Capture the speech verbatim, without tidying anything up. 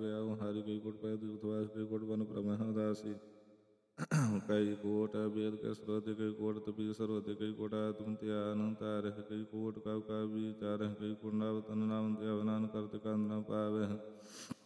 ਵਿਆਉ ਹਰਿ ਕਈ ਕੋਟ ਪੈ ਤੀਰਥਵਾਸ ਕਈ ਕੋਟ ਬਨ ਪ੍ਰਮਹ ਉਦਾਸੀ ਕਈ ਕੋਟ ਵੇਦ ਕੇ ਸਰੋਧਿ ਕਈ ਕੋਟ ਤਪੀ ਸਰੋਧਿ ਕਈ ਕੋਟ ਆਤਮ ਧਿਆਨ ਧਾਰਹਿ ਕਈ ਕੋਟ ਕਉ ਕਾ ਵਿਚਾਰਹਿ ਕਈ ਕੋਟ ਨਾਮ ਤਨ ਨਾਮ ਧਿਆਵ ਨਾਨਕ ਕਰਤ ਕੰਦ ਨ ਪਾਵਹਿ